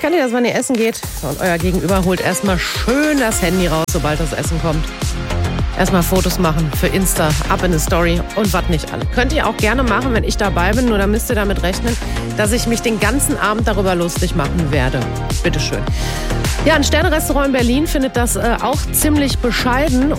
Kennt ihr das, wenn ihr essen geht und euer Gegenüber holt erstmal schön das Handy raus, sobald das Essen kommt? Erstmal Fotos machen für Insta, ab in eine Story und was nicht alle. Könnt ihr auch gerne machen, wenn ich dabei bin, nur dann müsst ihr damit rechnen, dass ich mich den ganzen Abend darüber lustig machen werde. Bitteschön. Ja, ein Sterne-Restaurant in Berlin findet das auch ziemlich bescheiden.